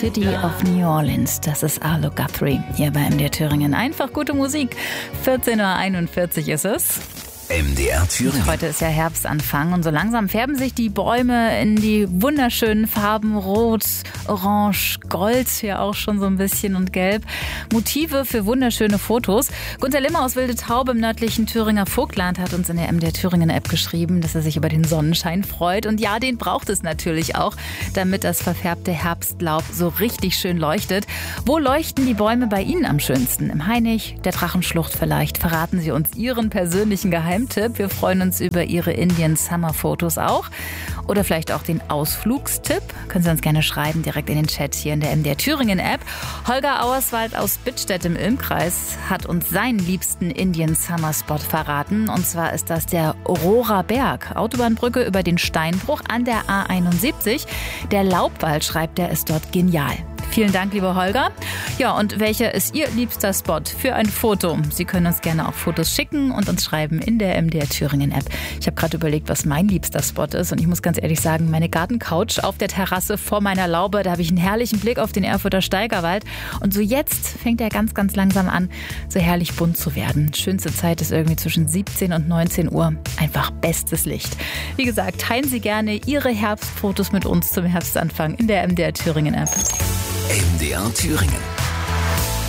City of New Orleans. Das ist Arlo Guthrie hier bei MDR Thüringen. Einfach gute Musik. 14:41 Uhr ist es. MDR Thüringen. Heute ist ja Herbstanfang und so langsam färben sich die Bäume in die wunderschönen Farben Rot, Orange, Gold, ja auch schon so ein bisschen und Gelb. Motive für wunderschöne Fotos. Gunther Limmer aus Wilde Taube im nördlichen Thüringer Vogtland hat uns in der MDR Thüringen App geschrieben, dass er sich über den Sonnenschein freut. Und ja, den braucht es natürlich auch, damit das verfärbte Herbstlaub so richtig schön leuchtet. Wo leuchten die Bäume bei Ihnen am schönsten? Im Hainich, der Drachenschlucht vielleicht? Verraten Sie uns Ihren persönlichen Geheimtipp. Wir freuen uns über Ihre Indian Summer Fotos auch. Oder vielleicht auch den Ausflugstipp. Können Sie uns gerne schreiben, direkt in den Chat hier in der MDR Thüringen App. Holger Auerswald aus Bittstedt im Ilmkreis hat uns seinen liebsten Indian Summer Spot verraten. Und zwar ist das der Aurora Berg. Autobahnbrücke über den Steinbruch an der A71. Der Laubwald, schreibt er, ist dort genial. Vielen Dank, lieber Holger. Ja, und welcher ist Ihr liebster Spot für ein Foto? Sie können uns gerne auch Fotos schicken und uns schreiben in der MDR Thüringen App. Ich habe gerade überlegt, was mein liebster Spot ist. Und ich muss ganz ehrlich sagen, meine Gartencouch auf der Terrasse vor meiner Laube, da habe ich einen herrlichen Blick auf den Erfurter Steigerwald. Und so jetzt fängt er ganz, ganz langsam an, so herrlich bunt zu werden. Schönste Zeit ist irgendwie zwischen 17 und 19 Uhr. Einfach bestes Licht. Wie gesagt, teilen Sie gerne Ihre Herbstfotos mit uns zum Herbstanfang in der MDR Thüringen App. MDR Thüringen.